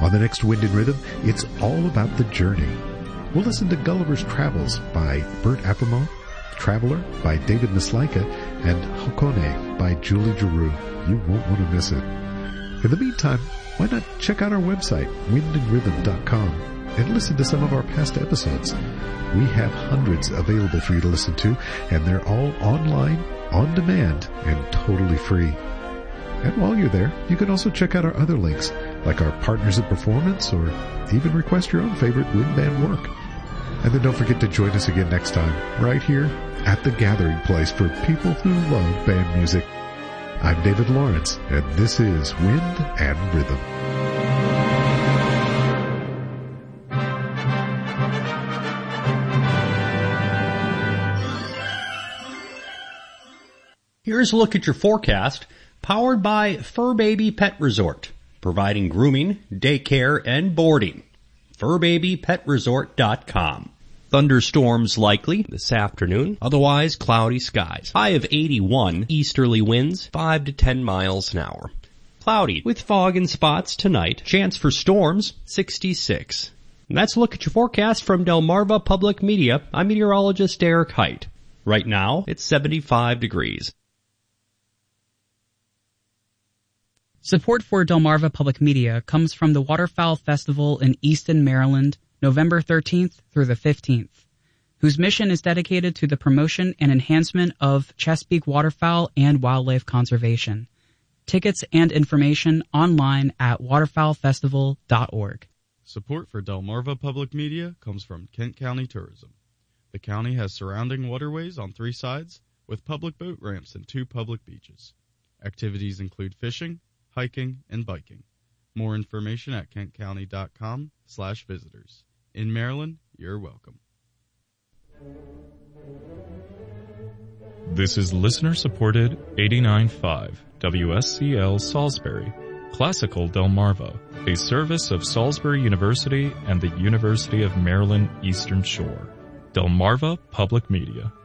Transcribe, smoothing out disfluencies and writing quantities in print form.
On the next Wind and Rhythm, it's all about the journey. We'll listen to Gulliver's Travels by Bert Apamo, Traveler by David Mislaika, and Hokone by Julie Giroux. You won't want to miss it. In the meantime, why not check out our website, windandrhythm.com, and listen to some of our past episodes. We have hundreds available for you to listen to, and they're all online, on demand, and totally free. And while you're there, you can also check out our other links, like our Partners in Performance, or even request your own favorite wind band work. And then don't forget to join us again next time, right here at the gathering place for people who love band music. I'm David Lawrence, and this is Wind and Rhythm. Here's a look at your forecast, powered by Fur Baby Pet Resort, providing grooming, daycare, and boarding. FurBabyPetResort.com. Thunderstorms likely this afternoon, otherwise cloudy skies. High of 81, easterly winds 5 to 10 miles an hour. Cloudy with fog in spots tonight. Chance for storms 66. And that's a look at your forecast from Delmarva Public Media. I'm meteorologist Derek Height. Right now, it's 75 degrees. Support for Delmarva Public Media comes from the Waterfowl Festival in Easton, Maryland, November 13th through the 15th, whose mission is dedicated to the promotion and enhancement of Chesapeake waterfowl and wildlife conservation. Tickets and information online at waterfowlfestival.org. Support for Delmarva Public Media comes from Kent County Tourism. The county has surrounding waterways on 3 sides with public boat ramps and 2 public beaches. Activities include fishing, hiking, and biking. More information at kentcounty.com/visitors. In Maryland, you're welcome. This is listener-supported 89.5 WSCL Salisbury, Classical Delmarva, a service of Salisbury University and the University of Maryland Eastern Shore. Delmarva Public Media.